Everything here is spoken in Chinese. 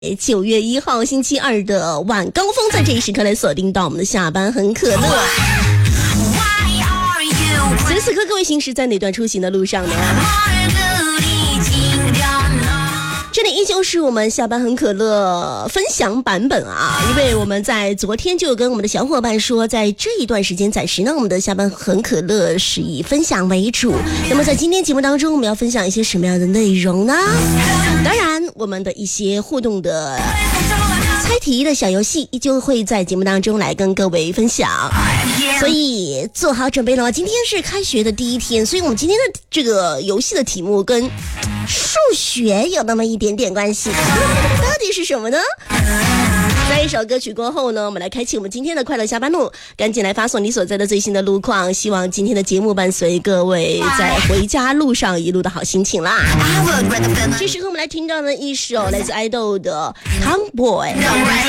9月1号星期二的晚高峰，在这一时刻来锁定到我们的下班很可乐。此时此刻，各位行驶在哪段出行的路上呢？这里依旧是我们下班很可乐分享版本啊，因为我们在昨天就有跟我们的小伙伴说，在这一段时间暂时呢，我们的下班很可乐是以分享为主。那么在今天节目当中，我们要分享一些什么样的内容呢？当然，我们的一些互动的猜题的小游戏依旧会在节目当中来跟各位分享，所以做好准备了。今天是开学的第一天，所以我们今天的这个游戏的题目跟数学有那么一点点关系，到底是什么呢？在一首歌曲过后呢，我们来开启我们今天的快乐下班路，赶紧来发送你所在的最新的路况，希望今天的节目伴随各位在回家路上一路的好心情啦。这时候我们来听到了一首来自爱豆的 Tomboy